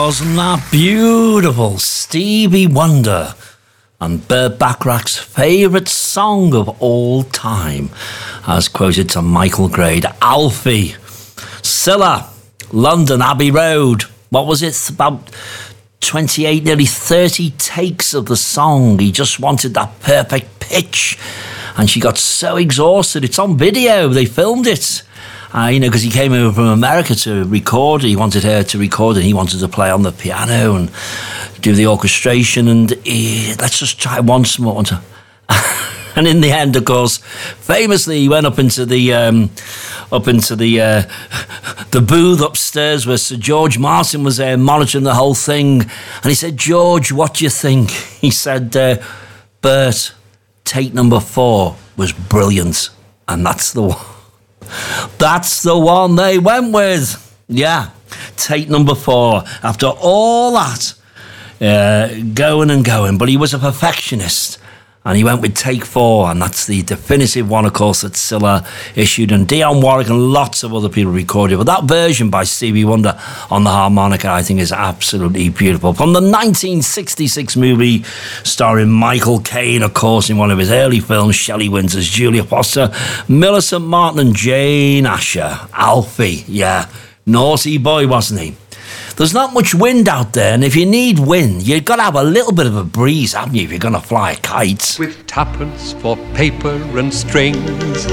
Wasn't that beautiful? Stevie Wonder and Burt Bacharach's favourite song of all time, as quoted to Michael Grade. Alfie, Scylla, London Abbey Road. What was it? About 28, nearly 30 takes of the song. He just wanted that perfect pitch. And she got so exhausted. It's on video. They filmed it. Because he came over from America to record. He wanted her to record and he wanted to play on the piano and do the orchestration. And let's just try once more. And in the end, of course, famously, he went up into the booth upstairs where Sir George Martin was there monitoring the whole thing. And he said, "George, what do you think?" He said, "Bert, take number 4 was brilliant." And that's the one. That's the one they went with. Yeah, take number 4. After all that, going and going. But he was a perfectionist. And he went with take 4. And that's the definitive one, of course, that Scylla issued. And Dionne Warwick and lots of other people recorded. But that version by Stevie Wonder on the harmonica, I think, is absolutely beautiful. From the 1966 movie starring Michael Caine, of course, in one of his early films, Shelley Winters, Julia Foster, Millicent Martin and Jane Asher. Alfie, yeah. Naughty boy, wasn't he? There's not much wind out there, and if you need wind, you've got to have a little bit of a breeze, haven't you, if you're going to fly a kite? With tuppence for paper and strings,